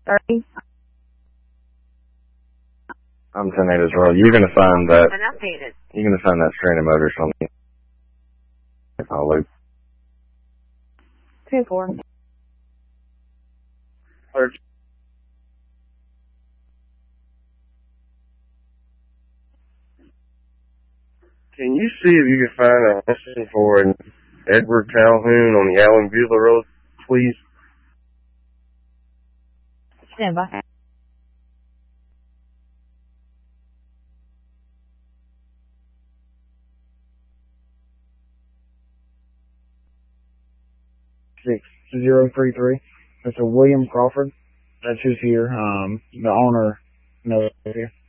30. I'm 10-8 as well. You're gonna find that. And updated. You're gonna find that stranded motorist on the loop. 2-4. Can you see if you can find a listing for an Edward Calhoun on the Allen Beulah Road, please? Stand by. Six 033. Mr. William Crawford. That's who's here. The owner knows here.